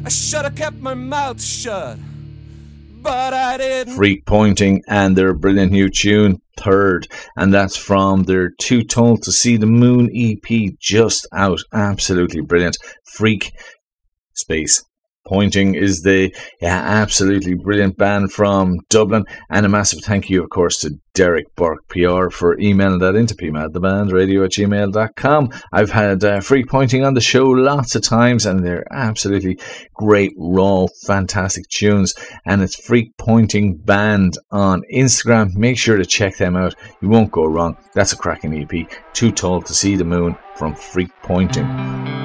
I should have kept my mouth shut, but I didn't. Freak Pointing and their brilliant new tune, Third, and that's from their Too Tall to See the Moon EP, just out. Absolutely brilliant. Freak Space Pointing is the absolutely brilliant band from Dublin, and a massive thank you, of course, to Derek Burke PR for emailing that into pmadthebandradio@gmail.com. I've had Freak Pointing on the show lots of times, and they're absolutely great, raw, fantastic tunes, and it's Freak Pointing Band on Instagram. Make sure to check them out. You won't go wrong. That's a cracking EP. Too Tall to See the Moon from Freak Pointing.